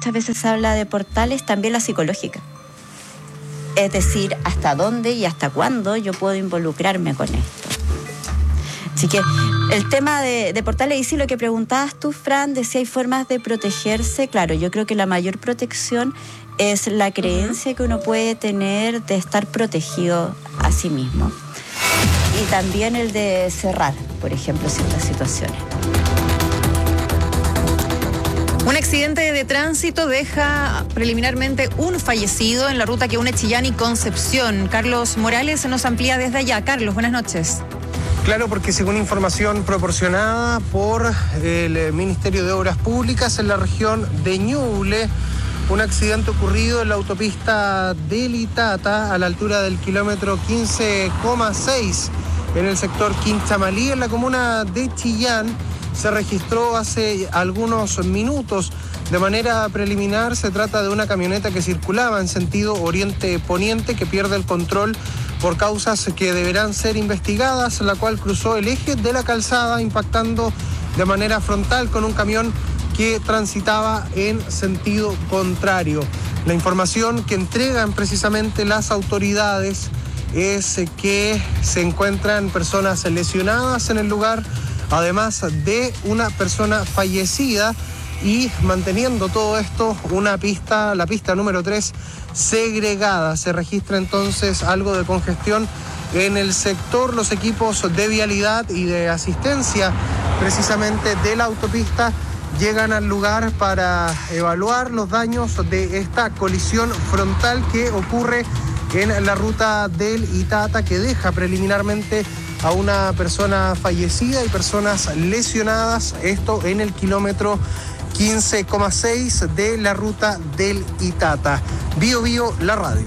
muchas veces se habla de portales, también la psicológica. Es decir, hasta dónde y hasta cuándo yo puedo involucrarme con esto. Así que el tema de portales, y sí, lo que preguntabas tú, Fran, de si hay formas de protegerse, claro, yo creo que la mayor protección es la creencia que uno puede tener de estar protegido a sí mismo. Y también el de cerrar, por ejemplo, ciertas situaciones. Un accidente de tránsito deja preliminarmente un fallecido en la ruta que une Chillán y Concepción. Carlos Morales nos amplía desde allá. Carlos, buenas noches. Claro, porque según información proporcionada por el Ministerio de Obras Públicas en la región de Ñuble, un accidente ocurrido en la autopista del Itata a la altura del kilómetro 15,6 en el sector Quinchamalí, en la comuna de Chillán, se registró hace algunos minutos. De manera preliminar, se trata de una camioneta que circulaba en sentido oriente-poniente, que pierde el control por causas que deberán ser investigadas, la cual cruzó el eje de la calzada, impactando de manera frontal con un camión que transitaba en sentido contrario. La información que entregan precisamente las autoridades es que se encuentran personas lesionadas en el lugar, además de una persona fallecida, y manteniendo todo esto, la pista número 3 segregada. Se registra entonces algo de congestión en el sector. Los equipos de vialidad y de asistencia precisamente de la autopista llegan al lugar para evaluar los daños de esta colisión frontal que ocurre en la ruta del Itata, que deja preliminarmente a una persona fallecida y personas lesionadas, esto en el kilómetro 15,6 de la ruta del Itata. Bio Bio, la radio.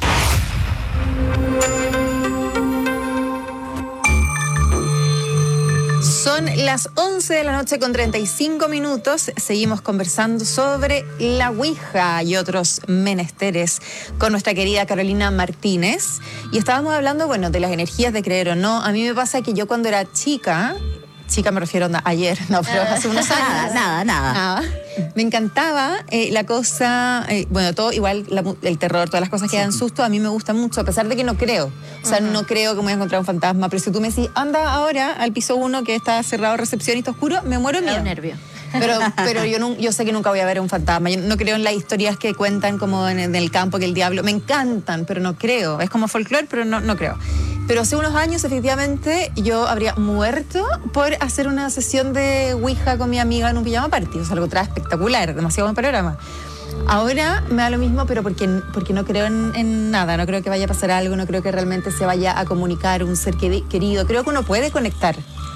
Son las 11 de la noche con 35 minutos. Seguimos conversando sobre la Ouija y otros menesteres con nuestra querida Carolina Martínez. Y estábamos hablando, bueno, de las energías, de creer o no. A mí me pasa que yo cuando era chica me refiero a ayer, no, pero hace unos años. Nada. Me encantaba la cosa, bueno, todo igual, el terror, todas las cosas que dan susto, a mí me gusta mucho, a pesar de que no creo. O sea, no creo que me voy a encontrar un fantasma, pero si tú me decís, anda ahora al piso 1 que está cerrado, recepción y está oscuro, me muero de miedo. Nervio. Pero yo sé que nunca voy a ver un fantasma. Yo no creo en las historias que cuentan como en el campo, que el diablo. Me encantan, pero no creo. Es como folclore, pero no creo. Pero hace unos años, efectivamente, yo habría muerto por hacer una sesión de Ouija con mi amiga en un pijama party. O sea, algo espectacular, demasiado buen panorama. Ahora me da lo mismo, pero porque no creo en nada. No creo que vaya a pasar algo, no creo que realmente se vaya a comunicar un ser querido. Creo que uno puede conectar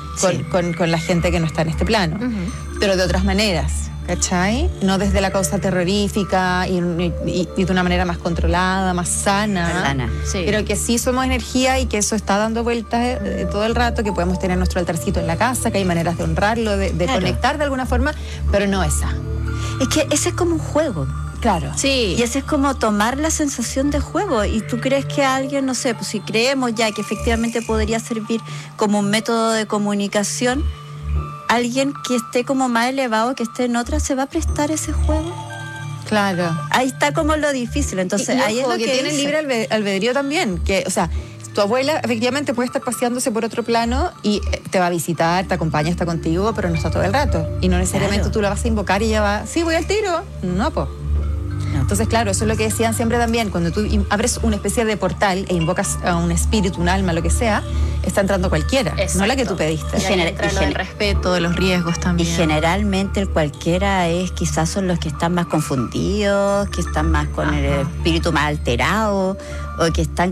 con la gente que no está en este plano, pero de otras maneras, ¿cachai? No desde la causa terrorífica y de una manera más controlada, más sana, pero que sí somos energía y que eso está dando vueltas todo el rato, que podemos tener nuestro altarcito en la casa, que hay maneras de honrarlo, de conectar de alguna forma, pero no esa. Es que ese es como un juego. Claro. Sí. Y ese es como tomar la sensación de juego. Y tú crees que alguien, no sé, pues si creemos ya que efectivamente podría servir como un método de comunicación, alguien que esté como más elevado, que esté en otra, ¿se va a prestar ese juego? Claro. Ahí está como lo difícil. Entonces, ahí es lo que tiene libre albedrío también. Que, o sea, tu abuela efectivamente puede estar paseándose por otro plano y te va a visitar, te acompaña, está contigo, pero no está todo el rato. Y no necesariamente tú la vas a invocar y ella va, sí, voy al tiro. No, pues. Entonces, claro, eso es lo que decían siempre también. Cuando tú abres una especie de portal e invocas a un espíritu, un alma, lo que sea, está entrando cualquiera. Exacto. No la que tú pediste. Y entra lo del respeto, de los riesgos también. Y generalmente el cualquiera quizás son los que están más confundidos, que están más con el espíritu más alterado, o que están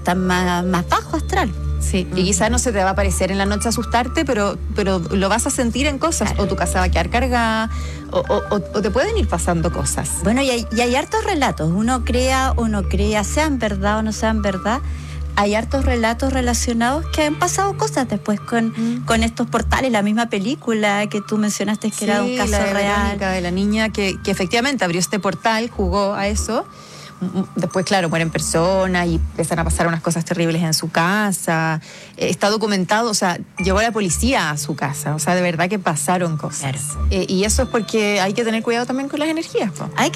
más bajo astral. Sí, y quizás no se te va a aparecer en la noche asustarte, pero lo vas a sentir en cosas. Claro. O tu casa va a quedar cargada, o te pueden ir pasando cosas. Bueno, y hay hartos relatos. Uno crea o no crea, sean verdad o no sean verdad. Hay hartos relatos relacionados que han pasado cosas después con estos portales. La misma película que tú mencionaste que era un caso la de real. Verónica, de la niña que efectivamente abrió este portal, jugó a eso. Después, claro, mueren personas y empiezan a pasar unas cosas terribles en su casa. Está documentado, o sea, llegó la policía a su casa. O sea, de verdad que pasaron cosas. Claro. Y eso es porque hay que tener cuidado también con las energías, ¿no?